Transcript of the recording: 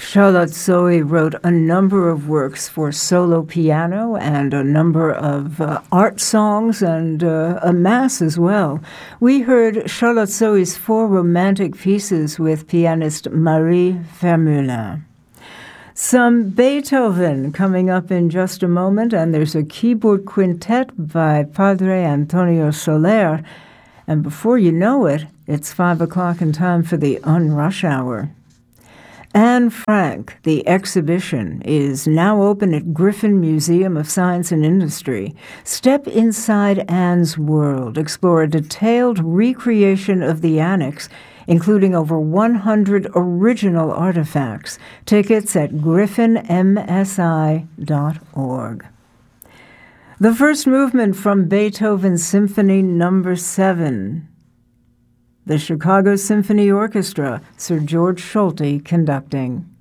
Charlotte Zoe wrote a number of works for solo piano and a number of art songs and a mass as well. We heard Charlotte Zoe's 4 romantic pieces with pianist Marie Vermeulen. Some Beethoven coming up in just a moment, and there's a keyboard quintet by Padre Antonio Soler. And before you know it, it's 5 o'clock and time for the Unrush Hour. Anne Frank, the exhibition, is now open at Griffin Museum of Science and Industry. Step inside Anne's world. Explore a detailed recreation of the annex, including over 100 original artifacts. Tickets at griffinmsi.org. The first movement from Beethoven's Symphony No. 7. The Chicago Symphony Orchestra, Sir George Solti conducting.